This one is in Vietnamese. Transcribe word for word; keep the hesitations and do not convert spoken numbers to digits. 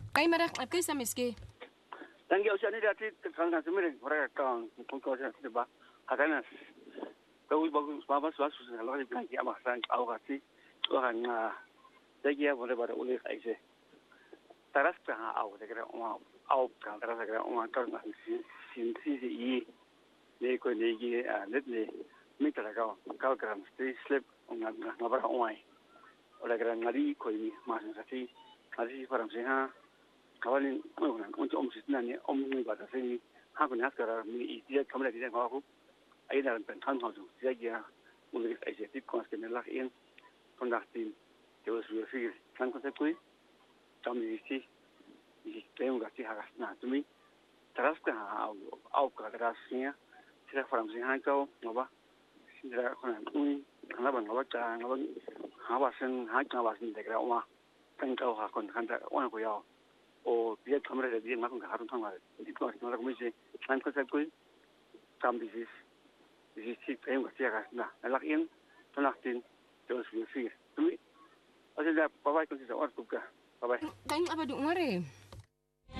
Kay marak kay sa miski. Tanggi usia ni dati kan kan semire mereka kan pun kau saya tiba. Hakana. Kau bagus bagus bagus kalau di bilang dia makan au kasi. Orang ah dia boleh pada ulih aja. Taras kan au segera orang au kan taras segera orang kan sin sin si i. Ni ko ni gi net ni mitra kau kau kan stay slip orang ngabara orang. Oleh kerana ngari ko ini masih sati. Ngari faram sih ha. Kawan orang untuk om sistem ni om ni pada sini aku ni sekarang ni dia kamera dia aku ayah dalam pentas tu dia dia mungkin ayah tip kau sekarang nak in kontaktin terus berfikir kan kau sekui kami isi isi temu kasih hagas na tumi terus kan au au kau terasnya tidak faham sih kau ngapa tidak kau ni kenapa ngapa cang ngapa ngapa sen ngapa sen dekat rumah kan kau hakon kan tak orang kau yau o dia kamera dia mak nggak harus tanggal itu harus malah komisi kan konsep kui kam disis disis sih pengen nggak sih kan nah lakin tenaktin terus berfikir tapi ada bapak konsep orang tuh kah bapak Kay apa du ngare?